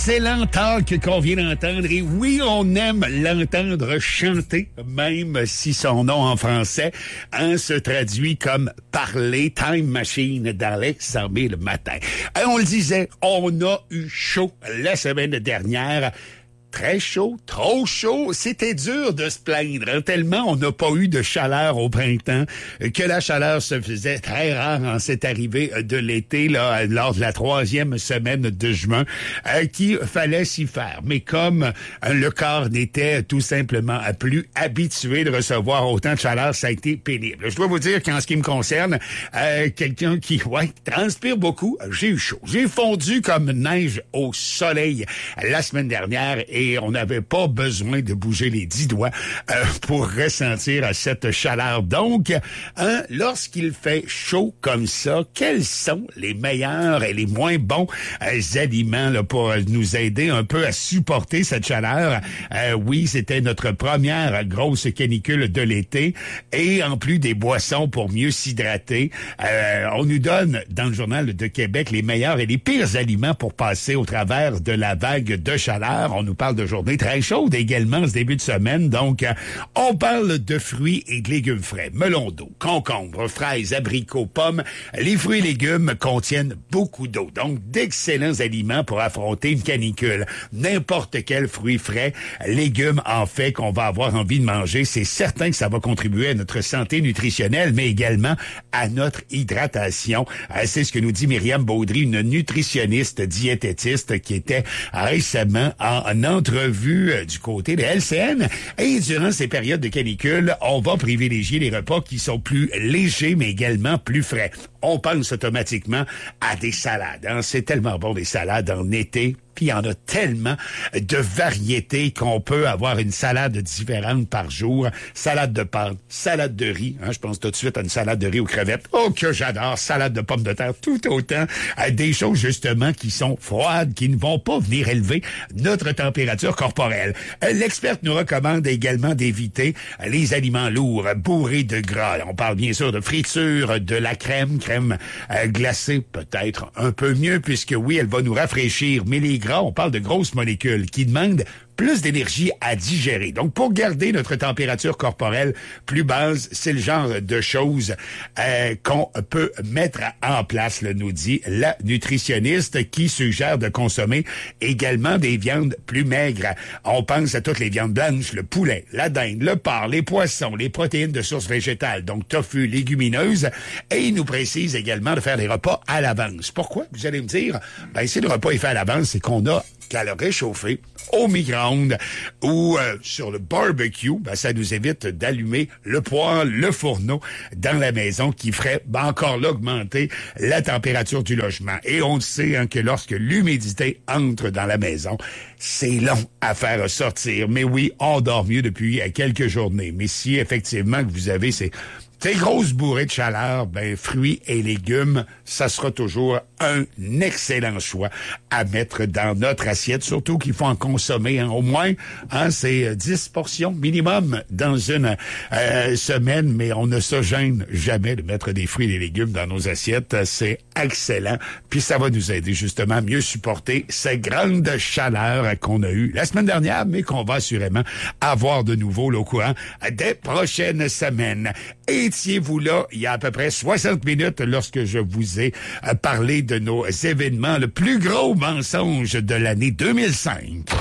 excellent talk qu'on vient d'entendre. Et oui, on aime l'entendre chanter, même si son nom en français se traduit comme parler. Time Machine d'Alex Armé le matin. Et on le disait, on a eu chaud la semaine dernière. Très chaud, trop chaud. C'était dur de se plaindre, hein, tellement on n'a pas eu de chaleur au printemps, que la chaleur se faisait très rare en cette arrivée de l'été, là, lors de la 3e semaine de juin, qu'il fallait s'y faire. Mais comme le corps n'était tout simplement plus habitué de recevoir autant de chaleur, ça a été pénible. Je dois vous dire qu'en ce qui me concerne, quelqu'un qui transpire beaucoup, j'ai eu chaud. J'ai fondu comme neige au soleil la semaine dernière et on n'avait pas besoin de bouger les 10 doigts pour ressentir cette chaleur. Donc, lorsqu'il fait chaud comme ça, quels sont les meilleurs et les moins bons aliments là, pour nous aider un peu à supporter cette chaleur? Oui, c'était notre première grosse canicule de l'été et en plus des boissons pour mieux s'hydrater, on nous donne dans le Journal de Québec les meilleurs et les pires aliments pour passer au travers de la vague de chaleur. On nous parle de journées très chaudes également ce début de semaine. Donc, on parle de fruits et de légumes frais. Melon d'eau, concombre, fraises, abricots, pommes. Les fruits et légumes contiennent beaucoup d'eau. Donc, d'excellents aliments pour affronter une canicule. N'importe quel fruit frais, légumes en fait qu'on va avoir envie de manger, c'est certain que ça va contribuer à notre santé nutritionnelle, mais également à notre hydratation. C'est ce que nous dit Myriam Baudry, une nutritionniste diététiste qui était récemment en entrevue du côté de LCN. Et durant ces périodes de canicule, on va privilégier les repas qui sont plus légers, mais également plus frais. On pense automatiquement à des salades. Hein? C'est tellement bon des salades en été. Puis il y en a tellement de variétés qu'on peut avoir une salade différente par jour. Salade de pâtes, salade de riz. Hein, je pense tout de suite à une salade de riz aux crevettes. Oh, que j'adore! Salade de pommes de terre, tout autant. Des choses, justement, qui sont froides, qui ne vont pas venir élever notre température corporelle. L'experte nous recommande également d'éviter les aliments lourds, bourrés de gras. On parle bien sûr de friture, de la crème glacée, peut-être un peu mieux, puisque oui, elle va nous rafraîchir, mais les gras, on parle de grosses molécules qui demandent plus d'énergie à digérer. Donc, pour garder notre température corporelle plus basse, c'est le genre de choses qu'on peut mettre en place, nous dit la nutritionniste qui suggère de consommer également des viandes plus maigres. On pense à toutes les viandes blanches, le poulet, la dinde, le porc, les poissons, les protéines de source végétale, donc tofu, légumineuses. Et il nous précise également de faire des repas à l'avance. Pourquoi? Vous allez me dire, si le repas est fait à l'avance, c'est qu'on a qu'à le réchauffer au micro-ondes ou sur le barbecue, ça nous évite d'allumer le poêle, le fourneau dans la maison qui ferait encore là augmenter la température du logement. Et on sait que lorsque l'humidité entre dans la maison, c'est long à faire sortir. Mais oui, on dort mieux depuis quelques journées. Mais si effectivement que vous avez ces grosses bourrées de chaleur, fruits et légumes, ça sera toujours un excellent choix à mettre dans notre assiette, surtout qu'il faut en consommer au moins, c'est 10 portions minimum dans une semaine, mais on ne se gêne jamais de mettre des fruits et des légumes dans nos assiettes. C'est excellent, puis ça va nous aider justement à mieux supporter cette grande chaleur qu'on a eue la semaine dernière, mais qu'on va assurément avoir de nouveau au courant des prochaines semaines. Étiez-vous là il y a à peu près 60 minutes lorsque je vous ai parlé de nos événements, le plus gros mensonge de l'année 2005.